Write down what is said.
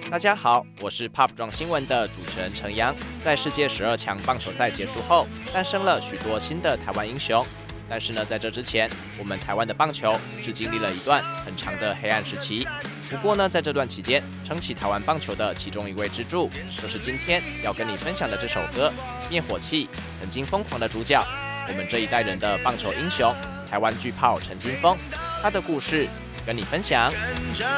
大家好，我是 Pop 撞新闻的主持人陈阳。在世界12强棒球赛结束后，诞生了许多新的台湾英雄。但是呢，在这之前，我们台湾的棒球是经历了一段很长的黑暗时期。不过呢，在这段期间，撑起台湾棒球的其中一位支柱，就是今天要跟你分享的这首歌《灭火器》，曾经疯狂的主角，我们这一代人的棒球英雄，台湾巨炮陈金锋，他的故事跟你分享。